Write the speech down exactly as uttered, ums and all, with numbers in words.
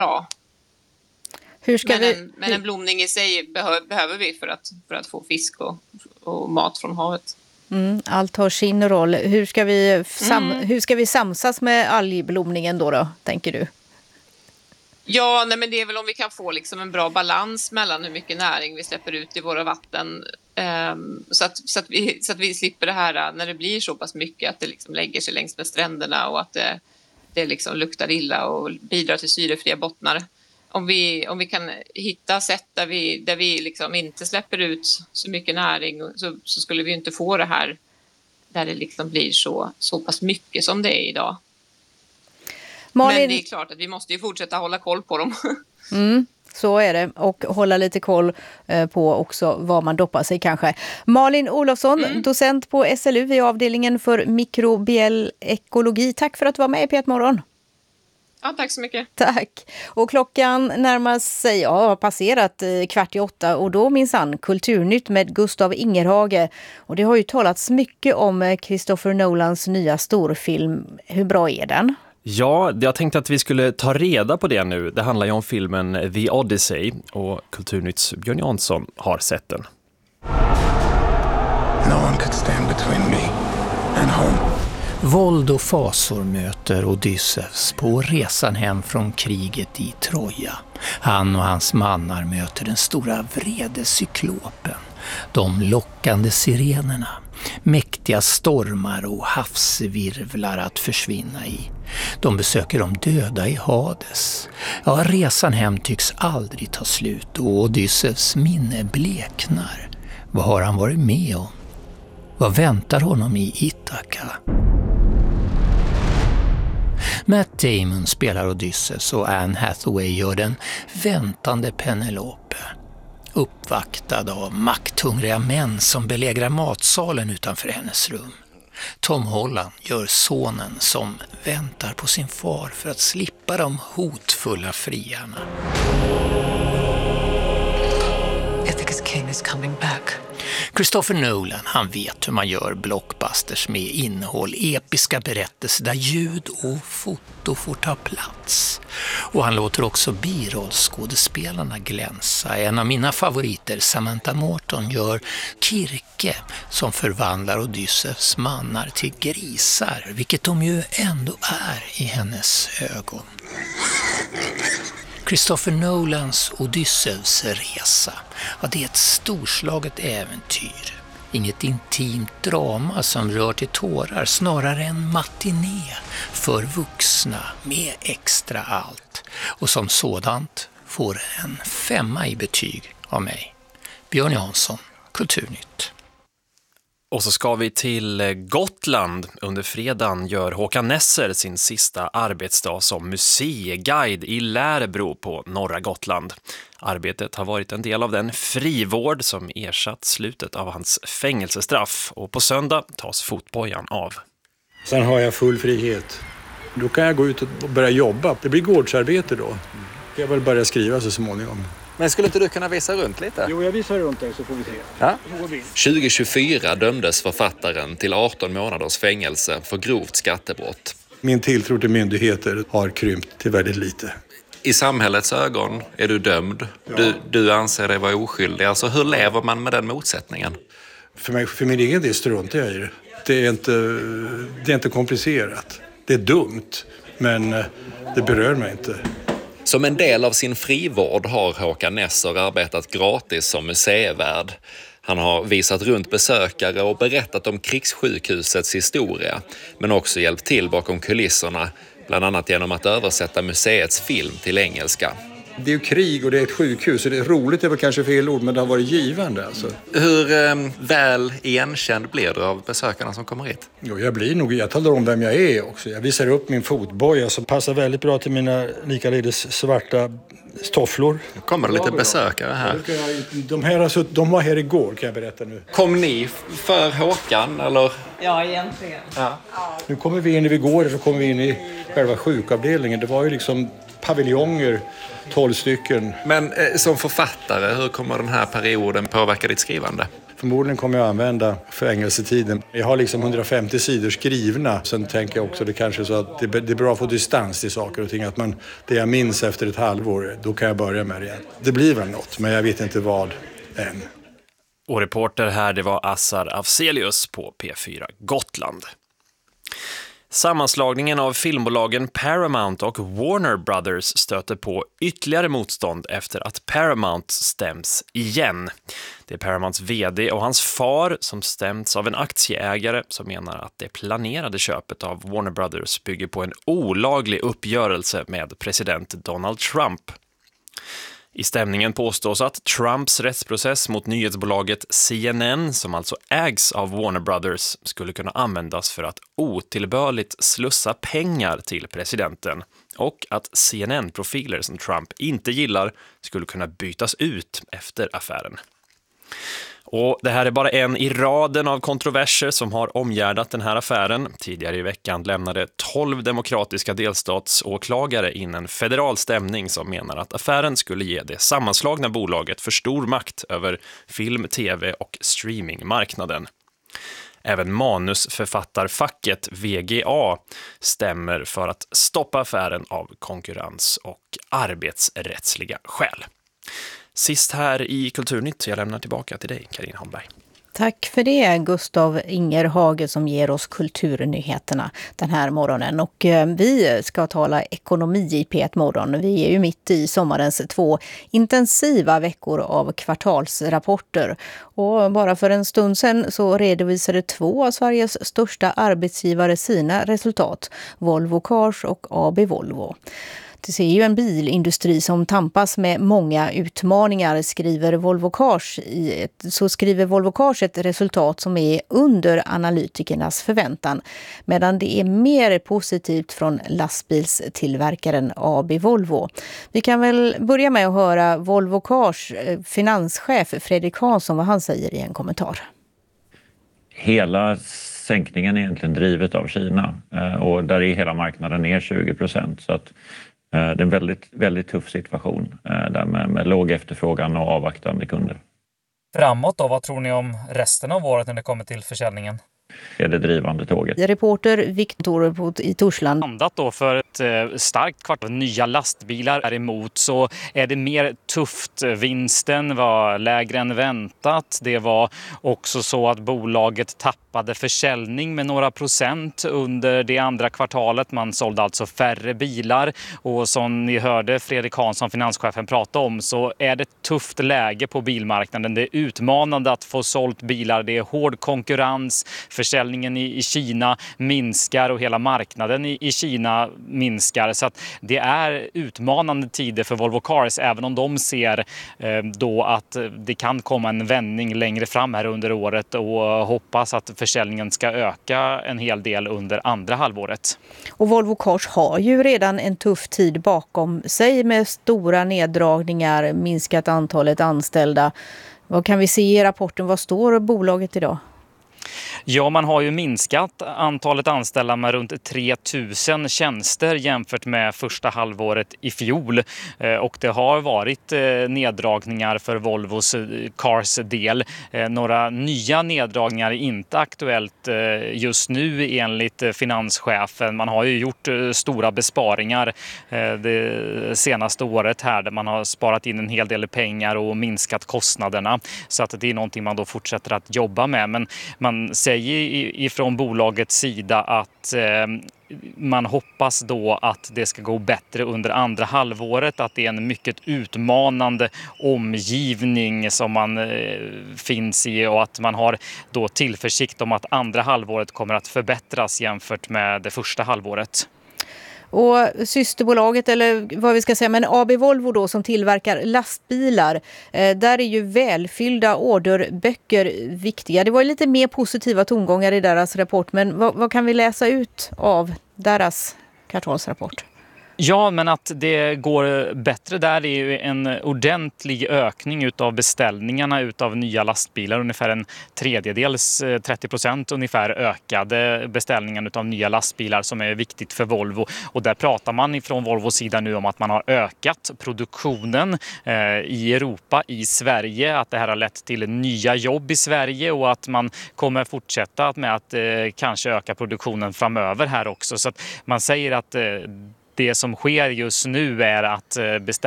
bra. Hur ska men, vi... en, men en blomning i sig behö, behöver vi för att, för att få fisk och, och mat från havet. Mm, allt har sin roll. Hur ska vi, sam, Mm. hur ska vi samsas med algblomningen då, då, tänker du? Ja, nej, men det är väl om vi kan få liksom en bra balans mellan hur mycket näring vi släpper ut i våra vatten. Um, så, att, så, att vi, så att vi slipper det här när det blir så pass mycket att det liksom lägger sig längs med stränderna och att det, det liksom luktar illa och bidrar till syrefria bottnar. Om vi, om vi kan hitta sätt där vi, där vi liksom inte släpper ut så mycket näring så, så skulle vi inte få det här där det liksom blir så, så pass mycket som det är idag. Malin... Men det är klart att vi måste ju fortsätta hålla koll på dem. Mm, så är det. Och hålla lite koll eh, på också vad man doppar sig kanske. Malin Olofsson, mm. docent på S L U i avdelningen för mikrobiell ekologi. Tack för att du var med i P ett Morgon. Ja, tack så mycket. Tack. Och klockan närmar sig, ja, har passerat eh, kvart i åtta och då minsann Kulturnytt med Gustav Ingerhage. Och det har ju talats mycket om Christopher Nolans nya storfilm. Hur bra är den? Ja, jag tänkte att vi skulle ta reda på det nu. Det handlar ju om filmen The Odyssey och Kulturnytts Björn Jansson har sett den. No one could stand between me and home. Våld och fasor möter Odysseus på resan hem från kriget i Troja. Han och hans mannar möter den stora vrede cyklopen, de lockande sirenerna, mäktiga stormar och havsvirvlar att försvinna i. De besöker de döda i Hades. Ja, resan hem tycks aldrig ta slut och Odysseus minne bleknar. Vad har han varit med om? Vad väntar honom i Ithaka? Matt Damon spelar Odysseus och Anne Hathaway gör den väntande Penelope. Uppvaktad av makthungriga män som belägrar matsalen utanför hennes rum. Tom Holland gör sonen som väntar på sin far för att slippa de hotfulla friarna. Ithaca's king is coming back. Christopher Nolan, han vet hur man gör blockbusters med innehåll, episka berättelser där ljud och foto får ta plats. Och han låter också birollskådespelarna glänsa. En av mina favoriter, Samantha Morton, gör Kirke som förvandlar Odysseus mannar till grisar, vilket de ju ändå är i hennes ögon. Christopher Nolans Odysseus resa, ja, det är ett storslaget äventyr. Inget intimt drama som rör till tårar, snarare en matiné för vuxna med extra allt. Och som sådant får en femma i betyg av mig. Björn Jansson, Kulturnytt. Och så ska vi till Gotland. Under fredagen gör Håkan Nesser sin sista arbetsdag som museiguide i Lärbro på norra Gotland. Arbetet har varit en del av den frivård som ersatt slutet av hans fängelsestraff. Och på söndag tas fotbojan av. Sen har jag full frihet. Då kan jag gå ut och börja jobba. Det blir gårdsarbete då. Jag vill börja skriva så småningom. Men skulle inte du kunna visa runt lite? Jo, jag visar runt där så får vi se. Ja? tjugo tjugofyra dömdes författaren till arton månaders fängelse för grovt skattebrott. Min tilltro till myndigheter har krympt till väldigt lite. I samhällets ögon är du dömd. Ja. Du, du anser dig vara oskyldig. Alltså, hur lever man med den motsättningen? För, mig, för min egen del struntar jag i det. Det är inte, det är inte komplicerat. Det är dumt, men det berör mig inte. Som en del av sin frivård har Håkan Nesser arbetat gratis som museivärd. Han har visat runt besökare och berättat om krigssjukhusets historia, men också hjälpt till bakom kulisserna, bland annat genom att översätta museets film till engelska. Det är ju krig och det är ett sjukhus, så det är roligt, det är väl kanske fel ord, men det har varit givande alltså. Hur eh, väl igenkänd blir du av besökarna som kommer hit? Jo, jag blir nog, jag talar om vem jag är också. Jag visar upp min fotboja som passar väldigt bra till mina likaledes svarta tofflor. Nu kommer det lite besökare här. De här alltså, de var här igår, kan jag berätta nu. Kom ni för Håkan, eller? Ja, egentligen. Ja. Nu kommer vi in, när vi går så kommer vi in i själva sjukavdelningen. Det var ju liksom paviljonger, tolv stycken. Men eh, som författare, hur kommer den här perioden påverka ditt skrivande? Förmodligen kommer jag använda fängelsetiden. Jag har liksom hundrafemtio sidor skrivna. Sen tänker jag också det kanske så att det är bra att få distans till saker och ting. Att man, det jag minns efter ett halvår, då kan jag börja med det igen. Det blir väl något, men jag vet inte vad än. Och reporter här, det var Assar Afzelius på P fyra Gotland. Sammanslagningen av filmbolagen Paramount och Warner Brothers stöter på ytterligare motstånd efter att Paramount stäms igen. Det är Paramounts vd och hans far som stämts av en aktieägare som menar att det planerade köpet av Warner Brothers bygger på en olaglig uppgörelse med president Donald Trump. I stämningen påstås att Trumps rättsprocess mot nyhetsbolaget C N N, som alltså ägs av Warner Brothers, skulle kunna användas för att otillbörligt slussa pengar till presidenten och att C N N-profiler som Trump inte gillar skulle kunna bytas ut efter affären. Och det här är bara en i raden av kontroverser som har omgärdat den här affären. Tidigare i veckan lämnade tolv demokratiska delstatsåklagare in en federal stämning som menar att affären skulle ge det sammanslagna bolaget för stor makt över film, tv och streamingmarknaden. Även manusförfattarfacket V G A stämmer för att stoppa affären av konkurrens- och arbetsrättsliga skäl. Sist här i Kulturnytt, jag lämnar tillbaka till dig, Karin Holmberg. Tack för det, Gustav Ingerhage, som ger oss kulturnyheterna den här morgonen. Och vi ska tala ekonomi i P ett Morgon. Vi är ju mitt i sommarens två intensiva veckor av kvartalsrapporter. Och bara för en stund sedan så redovisade två av Sveriges största arbetsgivare sina resultat, Volvo Cars och A B Volvo. Det är ju en bilindustri som tampas med många utmaningar, skriver Volvo Cars i ett, så skriver Volvo Cars ett resultat som är under analytikernas förväntan, medan det är mer positivt från lastbilstillverkaren A B Volvo. Vi kan väl börja med att höra Volvo Cars finanschef Fredrik Hansson vad han säger i en kommentar. Hela sänkningen är egentligen drivet av Kina och där är hela marknaden ner tjugo procent, så att det är en väldigt, väldigt tuff situation där med, med låg efterfrågan och avvaktande kunder. Framåt då, vad tror ni om resten av året när det kommer till försäljningen? Är det drivande tåget. Reporter Viktor i Torsland. Landat då för ett eh, starkt kvart av nya lastbilar är emot, så är det mer tufft. Vinsten var lägre än väntat. Det var också så att bolaget tappade försäljning med några procent under det andra kvartalet. Man sålde alltså färre bilar, och som ni hörde Fredrik Hansson, finanschefen, prata om, så är det ett tufft läge på bilmarknaden. Det är utmanande att få sålt bilar. Det är hård konkurrens. Försäljningen i, i Kina minskar och hela marknaden i, i Kina minskar. Så att det är utmanande tider för Volvo Cars, även om de ser eh, då att det kan komma en vändning längre fram här under året, och hoppas att försäljningen ska öka en hel del under andra halvåret. Och Volvo Cars har ju redan en tuff tid bakom sig med stora neddragningar, minskat antalet anställda. Vad kan vi se i rapporten? Vad står bolaget idag? Ja, man har ju minskat antalet anställda med runt tre tusen tjänster jämfört med första halvåret i fjol. Och det har varit neddragningar för Volvos Cars del. Några nya neddragningar är inte aktuellt just nu enligt finanschefen. Man har ju gjort stora besparingar det senaste året här, där man har sparat in en hel del pengar och minskat kostnaderna. Så att det är någonting man då fortsätter att jobba med. Men man säger ifrån bolagets sida att eh, man hoppas då att det ska gå bättre under andra halvåret, att det är en mycket utmanande omgivning som man eh, finns i, och att man har då tillförsikt om att andra halvåret kommer att förbättras jämfört med det första halvåret. Och systerbolaget, eller vad vi ska säga, men A B Volvo då, som tillverkar lastbilar, eh, där är ju välfyllda orderböcker viktiga. Det var ju lite mer positiva tongångar i deras rapport, men vad, vad kan vi läsa ut av deras kvartalsrapport? Ja, men att det går bättre där är ju en ordentlig ökning utav beställningarna utav nya lastbilar. Ungefär en tredjedels, trettio procent ungefär ökade beställningar utav nya lastbilar som är viktigt för Volvo. Och där pratar man ifrån Volvos sida nu om att man har ökat produktionen eh, i Europa, i Sverige. Att det här har lett till nya jobb i Sverige och att man kommer fortsätta med att eh, kanske öka produktionen framöver här också. Så att man säger att eh, det som sker just nu är att beställa